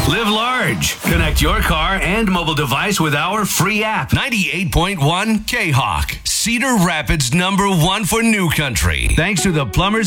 Live large. Connect your car and mobile device with our free app. 98.1 K-Hawk, Cedar Rapids #1 for New Country. Thanks to the Plumbers